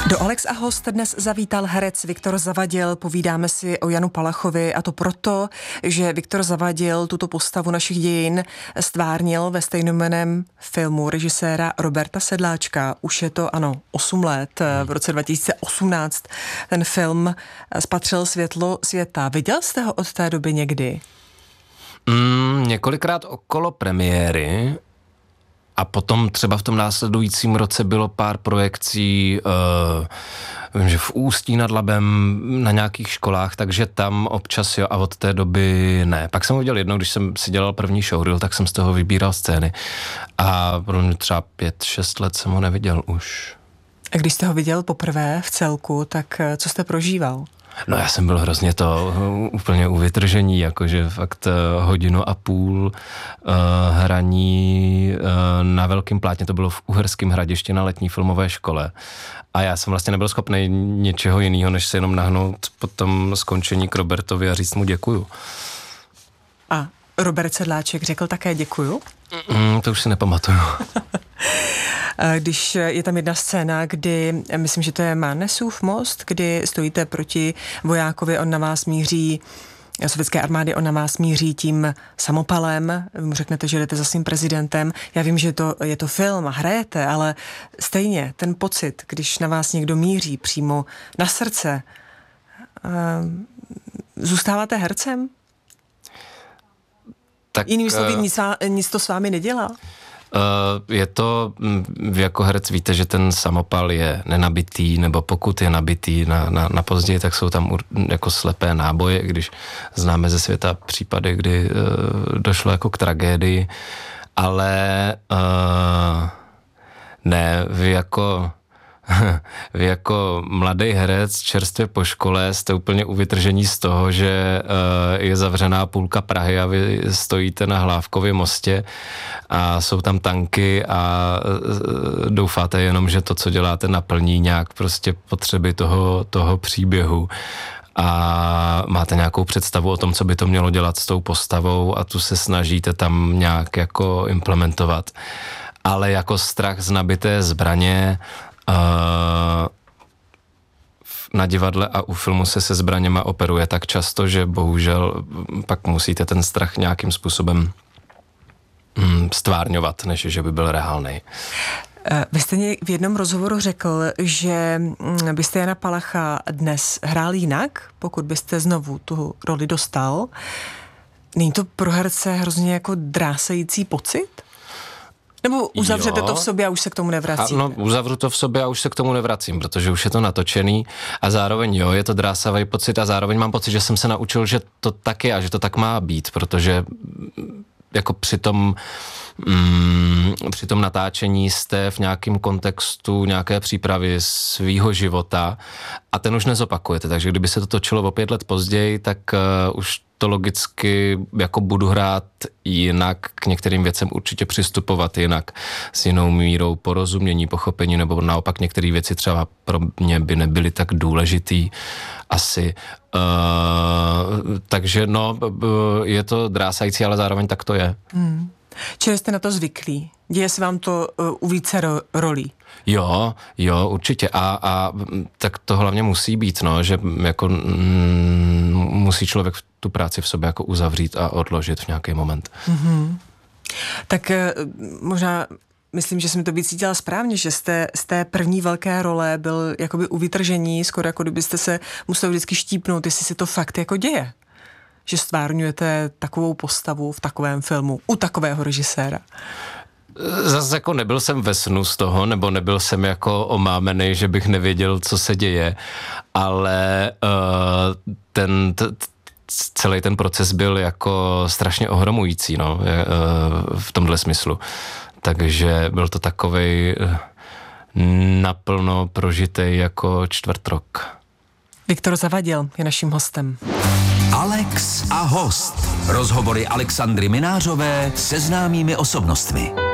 Do Alex a host dnes zavítal herec Viktor Zavadil. Povídáme si o Janu Palachovi, a to proto, že Viktor Zavadil tuto postavu našich dějin stvárnil ve stejnojmenném filmu režiséra Roberta Sedláčka. Už je to, 8 let. V roce 2018 ten film spatřil světlo světa. Viděl jste ho od té doby někdy? Několikrát okolo premiéry. A potom třeba v tom následujícím roce bylo pár projekcí, vím, že v Ústí nad Labem na nějakých školách, takže tam občas jo, a od té doby ne. Pak jsem ho viděl jednou, když jsem si dělal první showreel, tak jsem z toho vybíral scény. A pro mě třeba 5-6 let jsem ho neviděl už. A když jste ho viděl poprvé v celku, tak co jste prožíval? No já jsem byl hrozně úplně u vytržení, jakože fakt 1,5 hodiny hraní na velkém plátně, to bylo v Uherském Hradišti na letní filmové škole. A já jsem vlastně nebyl schopný něčeho jiného, než se jenom nahnout po tom skončení k Robertovi a říct mu děkuju. A Robert Sedláček řekl také děkuju? To už si nepamatuju. Když je tam jedna scéna, kdy, myslím, že to je Mánesův most, kdy stojíte proti vojákovi, on na vás míří, sovětské armády, on na vás míří tím samopalem, vy mu řeknete, že jdete za svým prezidentem. Já vím, že je to film a hrajete, ale stejně ten pocit, když na vás někdo míří přímo na srdce, zůstáváte hercem? Tak, jinými slovy, nic to s vámi nedělá? Je to, vy jako herec víte, že ten samopal je nenabitý, nebo pokud je nabitý na později, tak jsou tam jako slepé náboje, když známe ze světa případy, kdy došlo jako k tragédii, ale ne, vy jako mladý herec, čerstvě po škole, jste úplně u vytržení z toho, že je zavřená půlka Prahy a vy stojíte na Hlávkově mostě a jsou tam tanky a doufáte jenom, že to, co děláte, naplní nějak prostě potřeby toho příběhu. A máte nějakou představu o tom, co by to mělo dělat s tou postavou a tu se snažíte tam nějak jako implementovat. Ale jako strach z nabité zbraně na divadle a u filmu se zbraněma operuje tak často, že bohužel pak musíte ten strach nějakým způsobem stvárňovat, než že by byl reálnej. Vy jste v jednom rozhovoru řekl, že byste Jana Palacha dnes hrál jinak, pokud byste znovu tu roli dostal. Není to pro herce hrozně jako drásající pocit? Nebo uzavřete to v sobě a už se k tomu nevracíte? No, uzavřu to v sobě a už se k tomu nevracím, protože už je to natočený a zároveň je to drásavý pocit a zároveň mám pocit, že jsem se naučil, že to tak je a že to tak má být, protože jako při tom natáčení jste v nějakém kontextu nějaké přípravy svýho života a ten už nezopakujete, takže kdyby se to točilo o 5 let později, tak už to logicky jako budu hrát jinak, k některým věcem určitě přistupovat jinak, s jinou mírou porozumění, pochopení, nebo naopak některé věci třeba pro mě by nebyly tak důležitý asi. Takže je to drásající, ale zároveň tak to je. Čili jste na to zvyklí? Děje se vám to u více rolí? Jo, určitě. A tak to hlavně musí být, že jako musí člověk tu práci v sobě jako uzavřít a odložit v nějaký moment. Mm-hmm. Tak možná myslím, že jsem to vycítila správně, že jste z té první velké role byl jakoby u vytržení, skoro jako kdybyste se musel vždycky štípnout, jestli se to fakt jako děje. Že stvárňujete takovou postavu v takovém filmu u takového režiséra. Zase jako nebyl jsem ve snu z toho, nebo nebyl jsem jako omámený, že bych nevěděl, co se děje, ale celý ten proces byl jako strašně ohromující, v tomhle smyslu. Takže byl to takovej naplno prožitej jako čtvrtrok. Viktor Zavadil je naším hostem. Alex a host. Rozhovory Alexandry Minářové se známými osobnostmi.